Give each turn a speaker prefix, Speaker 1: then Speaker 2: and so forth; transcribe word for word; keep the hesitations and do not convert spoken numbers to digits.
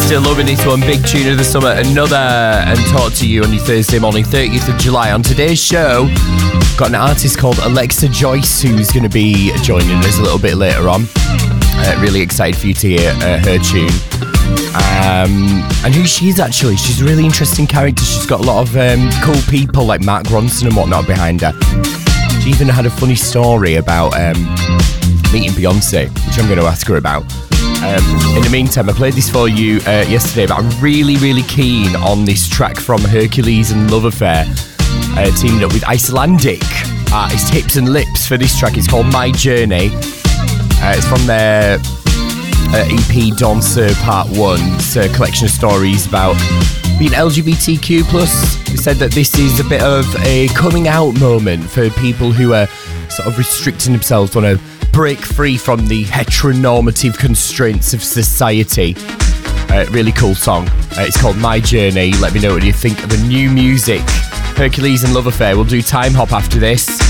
Speaker 1: Still loving this one, big tune of the summer. Another And Talk to You on your Thursday morning, thirtieth of July. On today's show, got an artist called Alexa Joyce who's going to be joining us a little bit later on. Uh, really excited for you to hear uh, her tune. Um, and who she is actually. She's a really interesting character. She's got a lot of um, cool people like Mark Ronson and whatnot behind her. She even had a funny story about um, meeting Beyonce, which I'm going to ask her about. Um, in the meantime, I played this for you uh, yesterday, but I'm really, really keen on this track from Hercules and Love Affair, uh, teaming up with Icelandic artist Hips and Lips for this track. It's called My Journey. Uh, it's from their uh, E P Dancer Part one. It's a collection of stories about being L G B T Q plus. They said that this is a bit of a coming out moment for people who are sort of restricting themselves, want to break free from the heteronormative constraints of society. Uh, really cool song. Uh, it's called My Journey. Let me know what you think of the new music. Hercules and Love Affair. We'll do Time Hop after this.